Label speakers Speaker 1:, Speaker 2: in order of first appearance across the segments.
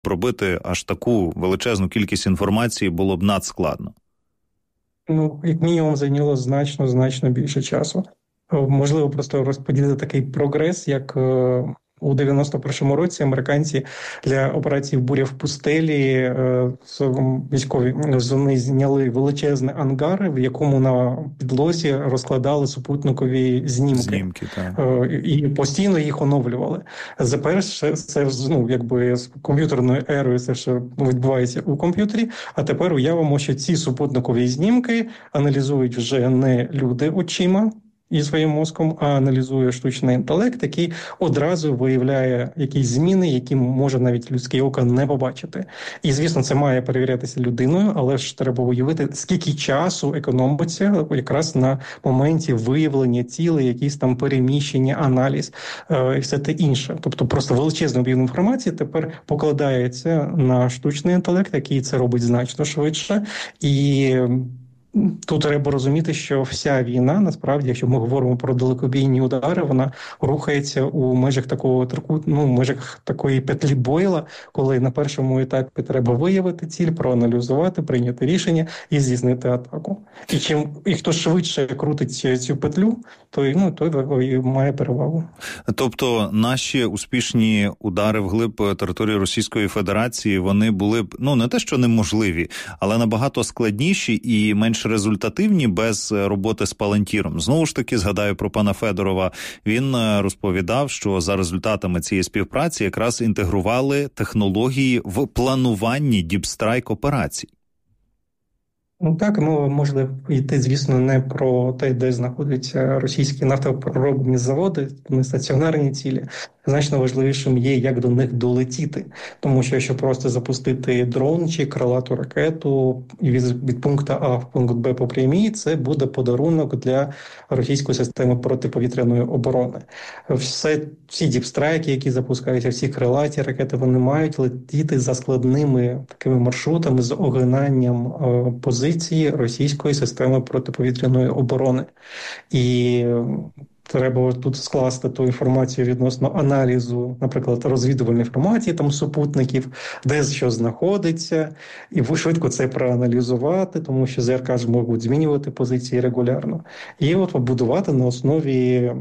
Speaker 1: пробити аж таку величезну кількість інформації було б надскладно?
Speaker 2: Ну, як мінімум, зайняло значно більше часу. Можливо, просто розподілити такий прогрес, як у 91-му році американці для операції «Буря в пустелі» військові вони зняли величезний ангар, в якому на підлозі розкладали супутникові знімки і постійно їх оновлювали. Заперше це якби з комп'ютерною ерою це все відбувається у комп'ютері, а тепер уявимо, що ці супутникові знімки аналізують вже не люди очима і своїм мозком, а аналізує штучний інтелект, який одразу виявляє якісь зміни, які може навіть людське око не побачити. І, звісно, це має перевірятися людиною, але ж треба уявити, скільки часу економиться якраз на моменті виявлення цілей, якісь там переміщення, аналіз і все те інше. Тобто просто величезний об'єм інформації тепер покладається на штучний інтелект, який це робить значно швидше. І тут треба розуміти, що вся війна, насправді, якщо ми говоримо про далекобійні удари, вона рухається у межах межах такої петлі Бойла, коли на першому етапі треба виявити ціль, проаналізувати, прийняти рішення і здійснити атаку. І хто швидше крутить цю петлю, той має перевагу.
Speaker 1: Тобто наші успішні удари вглиб території Російської Федерації, вони були б, не те, що неможливі, але набагато складніші і менш результативні без роботи з Палантіром. Знову ж таки, згадаю про пана Федорова. Він розповідав, що за результатами цієї співпраці якраз інтегрували технології в плануванні діпстрайк операцій.
Speaker 2: Так, мова може йти, звісно, не про те, де знаходяться російські нафтопереробні заводи, не стаціонарні цілі. Значно важливішим є, як до них долетіти. Тому що якщо просто запустити дрон чи крилату ракету від пункту А в пункт Б по прямій, це буде подарунок для російської системи протиповітряної оборони. Всі діпстрайки, які запускаються, всі крилаті ракети, вони мають летіти за складними такими маршрутами з огинанням позиції російської системи протиповітряної оборони. І треба тут скласти ту інформацію відносно аналізу, наприклад, розвідувальної інформації, там супутників, де що знаходиться, і швидко це проаналізувати, тому що ЗРК ж можуть змінювати позиції регулярно. І побудувати на основі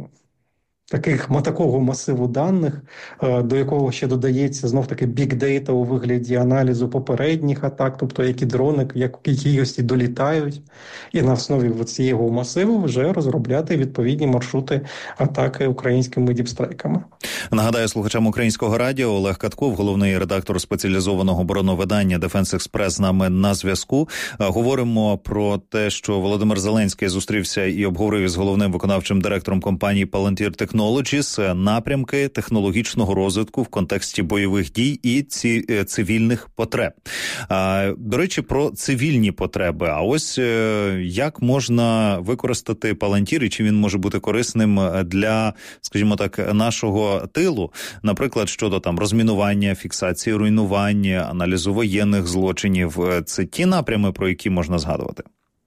Speaker 2: такого масиву даних, до якого ще додається знов-таки бік-дейта у вигляді аналізу попередніх атак, тобто які дрони, які кількості долітають, і на основі цього масиву вже розробляти відповідні маршрути атаки українськими діпстрайками.
Speaker 1: Нагадаю слухачам Українського радіо, Олег Катков, головний редактор спеціалізованого оборонновидання «Дефенс Експрес» з нами на зв'язку. Говоримо про те, що Володимир Зеленський зустрівся і обговорив із головним виконавчим директором компанії Palantir Technologies напрямки технологічного розвитку в контексті бойових дій і цивільних потреб. До речі, про цивільні потреби. А ось як можна використати Palantir і чи він може бути корисним для, скажімо так, нашого тилу, наприклад, щодо там розмінування, фіксації руйнування, аналізу воєнних злочинів. Це ті напрями, про які можна згадувати?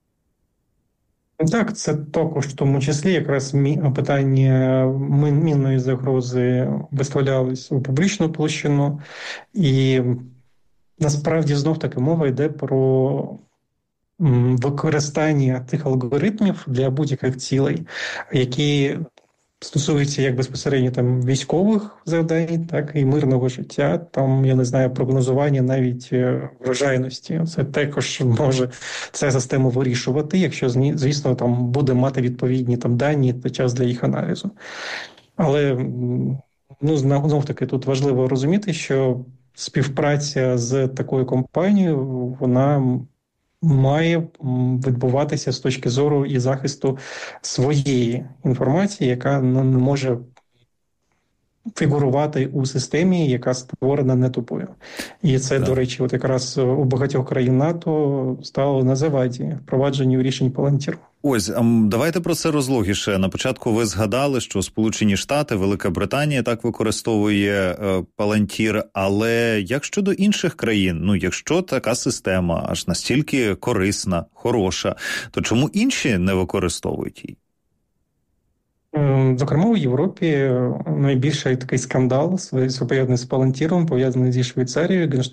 Speaker 2: Так, це також в тому числі якраз питання мінної загрози виставлялись у публічну площину. І насправді знов-таки мова йде про використання тих алгоритмів для будь-яких цілей, які стосуються як безпосередньо там військових завдань, так і мирного життя, там, я не знаю, прогнозування навіть врожайності. Це також може ця система вирішувати, якщо, звісно, там буде мати відповідні там дані та час для їх аналізу. Але, знов-таки, тут важливо розуміти, що співпраця з такою компанією, вона має відбуватися з точки зору і захисту своєї інформації, яка не може фігурувати у системі, яка створена не тобою. І це, до речі, якраз у багатьох країн НАТО стало на заваді впровадженню рішень Palantir.
Speaker 1: Ось, давайте про це розлогіше. На початку ви згадали, що Сполучені Штати, Велика Британія так використовує Palantir, але як щодо інших країн? Якщо така система аж настільки корисна, хороша, то чому інші не використовують її?
Speaker 2: Зокрема, у Європі найбільший такий скандал пов'язаний з Палантіром, пов'язаний зі Швейцарією.